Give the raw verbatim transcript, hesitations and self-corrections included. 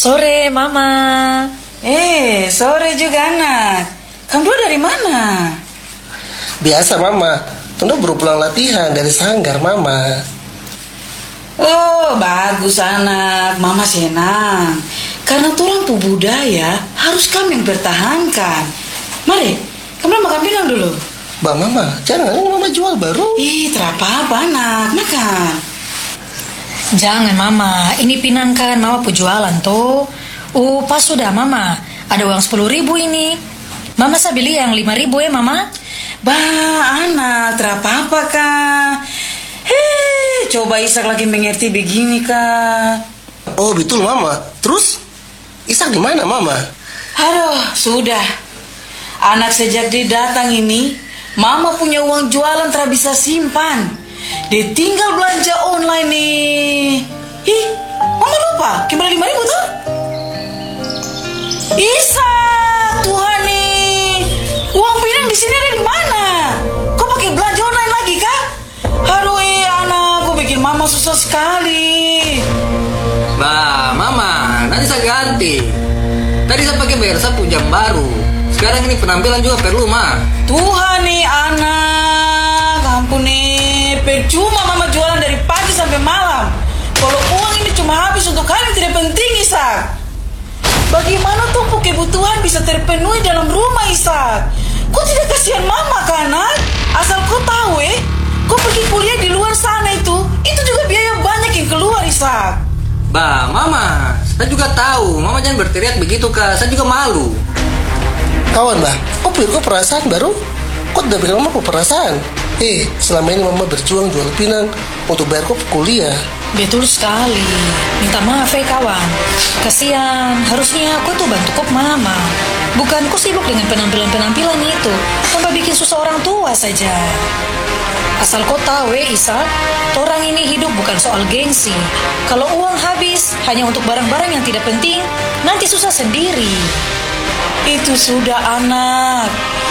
Sore, Mama. Eh, sore juga anak. Kamu dua dari mana? Biasa Mama, Tunda baru pulang latihan dari sanggar Mama. Oh, bagus anak. Mama senang. Karena tulang pu budaya harus kami yang pertahankan. Mari, kamu makan pinang dulu. Bah Mama, jangan ini Mama jual baru. Ih, terapa-apa anak, makan. Jangan, Mama. Ini pinang kan Mama pu jualan tuh. Uh, pas sudah, Mama. Ada uang sepuluh ribu ini. Mama saya beli yang lima ribu ya, Mama. Bah, anak, terapa-apa kak? Hei, coba Ishak lagi mengerti begini kak. Oh betul Mama. Terus Ishak di mana Mama? Aduh, sudah. Anak sejak dia datang ini, Mama punya uang jualan tak bisa simpan. Dia tinggal belanja online nih. Ih, Mama lupa, kembali lima ribu tuh. Ishak, Tuhan nih, uang pinang di sini ada di mana? Kau pakai belanja online lagi kah? Aduh, iya anak, kau bikin Mama susah sekali. Bah, Mama, nanti saya ganti. Tadi saya pakai bayar saya jam baru. Sekarang ini penampilan juga perlu, Ma. Tuhan nih anak, ampun nih, percuma Mama jualan dari pagi sampai malam. Kalau uang ini cuma habis untuk hal yang tidak penting, Ishak. Bagaimana tuh kebutuhan bisa terpenuhi dalam rumah, Ishak? Kau tidak kasihan Mama kan, anak? Asal kau tahu eh, kau pergi kuliah di luar sana itu, itu juga biaya banyak yang keluar, Ishak. Bah, Mama, saya juga tahu. Mama jangan berteriak begitu, Kak. Saya juga malu. Kawan Bah, kok pikir kok perasaan baru? Kok udah bilang Mama kok perasaan? Eh, selama ini Mama berjuang jual pinang untuk bayar kok kuliah. Betul sekali. Minta maaf ya kawan. Kasihan, harusnya aku tuh bantu kok Mama. Bukan ku sibuk dengan penampilan-penampilan itu, tambah bikin susah orang tua saja. Asal kau tahu ya Ishak, orang ini hidup bukan soal gengsi. Kalau uang habis hanya untuk barang-barang yang tidak penting, nanti susah sendiri. Itu sudah anak.